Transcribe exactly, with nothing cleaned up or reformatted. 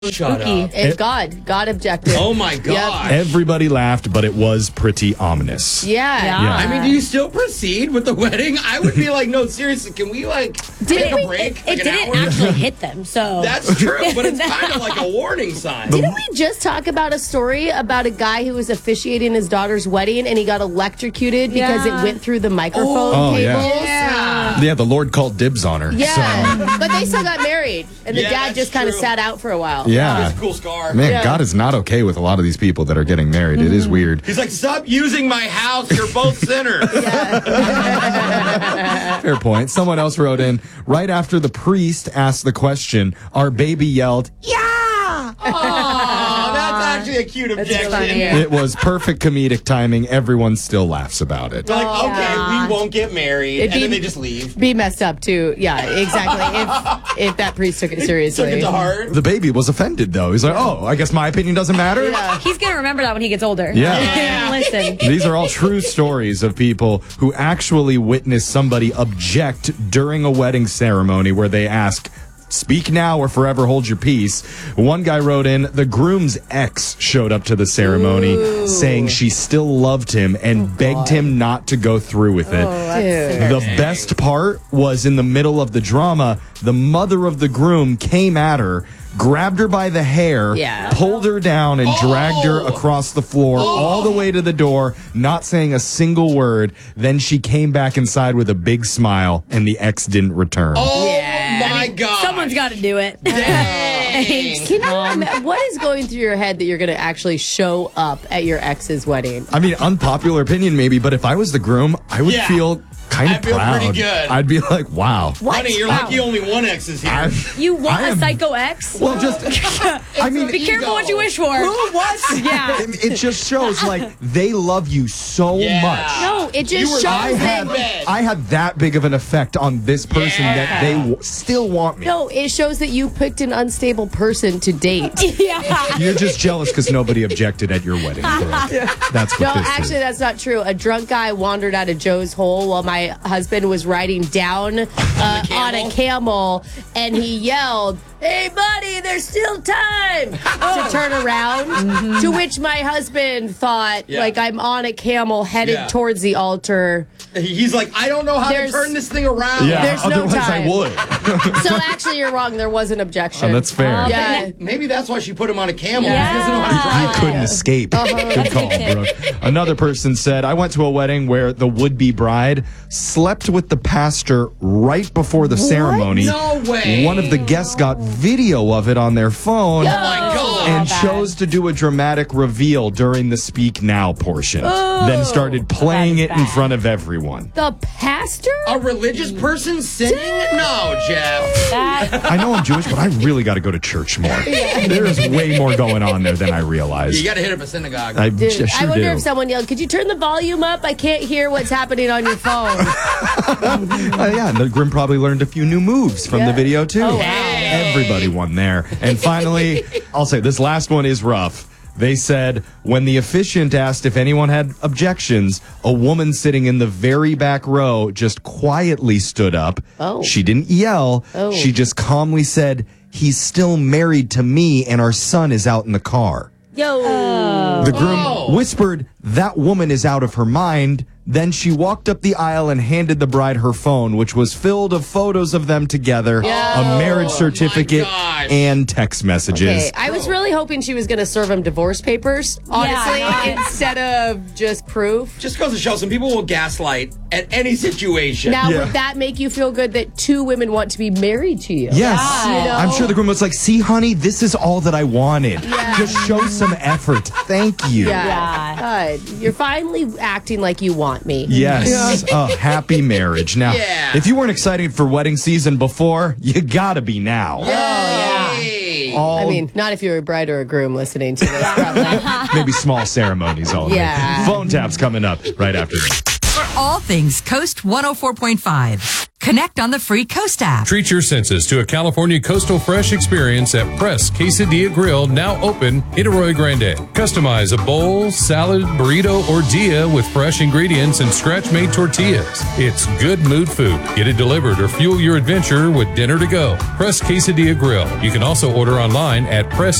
Shut spooky. up. And God, God objected. Oh my God. Yep. Everybody laughed, but it was pretty ominous. Yeah. Yeah. Yeah. I mean, do you still proceed with the wedding? I would be like, no, seriously, can we like take Didn't a we- break? It, like it an didn't hour? actually hit them, so That's true, but it's kind of like a warning sign. Didn't we just talk about a story about a guy who was officiating his daughter's wedding and he got electrocuted because Yeah. it went through the microphone Oh, yeah. cables? Yeah. Yeah, the Lord called dibs on her. Yeah, but they still got married, and the Yeah, dad that's just kind of true. sat out for a while. So, yeah. It's a cool scar. Man, Yeah. God is not okay with a lot of these people that are getting married. It is weird. He's like, stop using my house. You're both sinners. Fair point. Someone else wrote in, right after the priest asked the question, our baby yelled, yeah! Oh, that's actually a cute objection. funny. It was perfect comedic timing. Everyone still laughs about it. They're like, Oh, okay, yeah. we won't get married. It'd and be- then they just leave. Be messed up too. Yeah, exactly. if if that priest took it seriously. Took it to heart. The baby was offended, though. He's like, oh, I guess my opinion doesn't matter? Yeah. he's gonna remember that when he gets older. Yeah. Yeah. Listen. These are all true stories of people who actually witnessed somebody object during a wedding ceremony where they ask, speak now or forever hold your peace. One guy wrote in, the groom's ex showed up to the ceremony Ooh. saying she still loved him and begged him not to go through with it. Dude. The best part was in the middle of the drama, the mother of the groom came at her, grabbed her by the hair, Yeah. pulled her down, and dragged her Oh. across the floor all the way to the door, not saying a single word. Then she came back inside with a big smile, and the ex didn't return. Oh Yeah. my God. Someone's got to do it. Dang. Can you ima- what is going through your head that you're going to actually show up at your ex's wedding? I mean, unpopular opinion maybe, but if I was the groom, I would Yeah. feel kind of I feel proud. pretty good. I'd be like, wow. Honey, you're Wow. lucky only one ex is here. I'm- You want I a am- psycho ex? Well, just, I mean, Be careful what you wish for. what? Yeah. It, it just shows like they love you so Yeah. much. No, it just You were- shows I that. had I had that big of an effect on this person Yeah. that they w- still want me. No, it shows that you picked an unstable person to date. Yeah. You're just jealous because nobody objected at your wedding. Brooke. That's what No, this actually, is. that's not true. A drunk guy wandered out of Joe's hole while my husband was riding down uh, on a camel, and he yelled, "Hey, buddy, there's still time to turn around." To which my husband thought, Yeah. like, I'm on a camel headed Yeah. towards the altar. He's like, I don't know how There's- to turn this thing around. Yeah, There's no otherwise I time. would. So actually, you're wrong. There was an objection. Oh, that's fair. Yeah. Maybe that's why she put him on a camel. Yeah. He doesn't know how to You drive. couldn't escape. Good call, Brooke. Another person said, I went to a wedding where the would-be bride slept with the pastor right before the ceremony. No way. One of the guests got video of it on their phone Oh my God. and chose to do a dramatic reveal during the speak now portion. Then started playing That it is in bad. front of everyone. The pastor? A religious person singing? No, Jeff. That, I know I'm Jewish, but I really got to go to church more. There's way more going on there than I realized. You got to hit up a synagogue. I, Dude, j- sure I wonder do. if someone yelled, "Could you turn the volume up? I can't hear what's happening on your phone." Uh, yeah, and the Grim probably learned a few new moves from the Yeah. video, too. Oh, wow. Everybody won there. And finally, I'll say this last one is rough. They said when the officiant asked if anyone had objections, a woman sitting in the very back row just quietly stood up. Oh. She didn't yell. Oh. She just calmly said, he's still married to me and our son is out in the car. Yo. The groom Oh. whispered, that woman is out of her mind. Then she walked up the aisle and handed the bride her phone, which was filled of photos of them together, Yeah. a marriage certificate, gosh. and text messages. Okay, I was really hoping she was going to serve him divorce papers, honestly, Yeah. instead of just proof. Just goes to show some people will gaslight at any situation. Now, Yeah. would that make you feel good that two women want to be married to you? Yes. You know? I'm sure the groom was like, see, honey, this is all that I wanted. Just show some effort. Thank you. Yeah. God, you're finally acting like you want me. Yes. A happy marriage. Now, Yeah. if you weren't excited for wedding season before, you gotta be now. Yay. All, I mean, not if you're a bride or a groom listening to this. Probably. maybe small ceremonies only. Yeah. Phone taps coming up right after this. For all things Coast one oh four point five. Connect on the free Coast app. Treat your senses to a California Coastal Fresh experience at Press Quesadilla Grill, now open in Arroyo Grande. Customize a bowl, salad, burrito, or dia with fresh ingredients and scratch-made tortillas. It's good mood food. Get it delivered or fuel your adventure with dinner to go. Press Quesadilla Grill. You can also order online at press